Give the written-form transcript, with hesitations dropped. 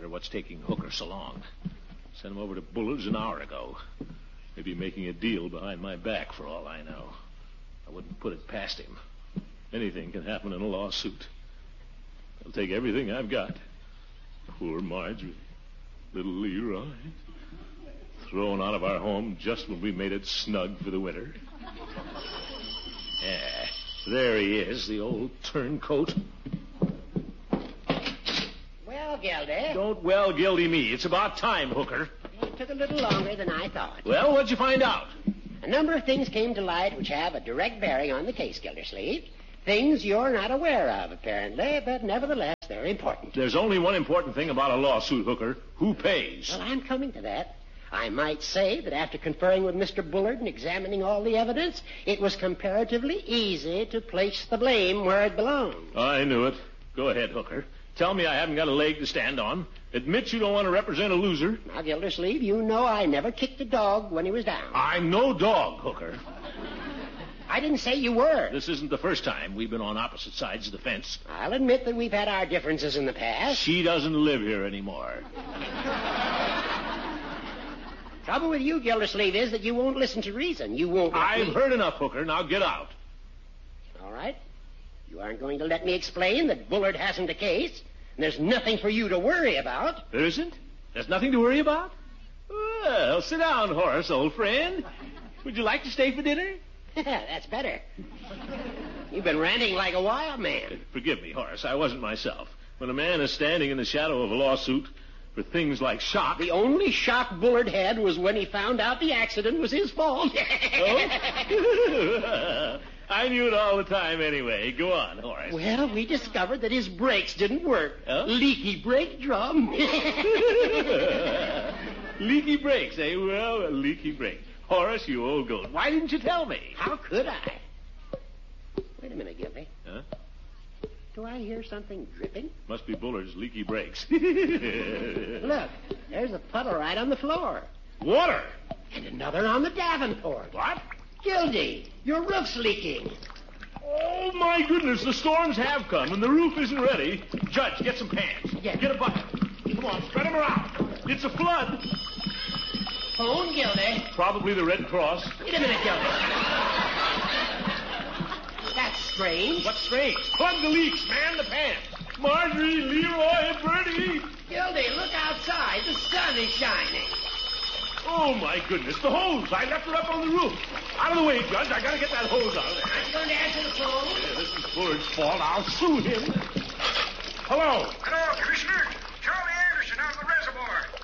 what's taking Hooker so long. Sent him over to Bullard's an hour ago. Maybe making a deal behind my back for all I know. I wouldn't put it past him. Anything can happen in a lawsuit. He'll take everything I've got. Poor Marjorie. Little Leroy. Thrown out of our home just when we made it snug for the winter. Yeah, there he is, the old turncoat. Well, Gildy. Don't well Gildy me. It's about time, Hooker. It took a little longer than I thought. Well, what'd you find out? A number of things came to light which have a direct bearing on the case, Gildersleeve. Things you're not aware of, apparently, but nevertheless, they're important. There's only one important thing about a lawsuit, Hooker. Who pays? Well, I'm coming to that. I might say that after conferring with Mr. Bullard and examining all the evidence, it was comparatively easy to place the blame where it belonged. I knew it. Go ahead, Hooker. Tell me I haven't got a leg to stand on. Admit you don't want to represent a loser. Now, Gildersleeve, you know I never kicked a dog when he was down. I'm no dog, Hooker. I didn't say you were. This isn't the first time we've been on opposite sides of the fence. I'll admit that we've had our differences in the past. She doesn't live here anymore. Trouble with you, Gildersleeve, is that you won't listen to reason. You won't let I've me... heard enough, Hooker. Now get out. All right. You aren't going to let me explain that Bullard hasn't a case, and there's nothing for you to worry about. There isn't? There's nothing to worry about? Well, sit down, Horace, old friend. Would you like to stay for dinner? That's better. You've been ranting like a wild man. Forgive me, Horace. I wasn't myself. When a man is standing in the shadow of a lawsuit for things like shock... The only shock Bullard had was when he found out the accident was his fault. Oh? I knew it all the time anyway. Go on, Horace. Well, we discovered that his brakes didn't work. Huh? Leaky brake drum. Leaky brakes, eh? Well, a leaky brake. Horace, you old goat. Why didn't you tell me? How could I? Wait a minute, Gildy. Huh? Do I hear something dripping? Must be Bullard's leaky brakes. Look, there's a puddle right on the floor. Water! And another on the Davenport. What? Gildy, your roof's leaking. Oh, my goodness, the storms have come, and the roof isn't ready. Judge, get some pans. Yeah. Get a bucket. Come on, spread them around. It's a flood. Phone, Gildy. Probably the Red Cross. Wait a minute, Gildy. That's strange. What's strange? Plug the leaks, man the pans. Marjorie, Leroy, Bertie. Gildy, look outside. The sun is shining. Oh, my goodness, the hose. I left it up on the roof. Out of the way, Judge. I got to get that hose out of there. I'm going to answer the phone. Yeah, this is Bullard's fault. I'll sue him. Hello. Hello, Commissioner. Charlie Anderson out of the reservoir.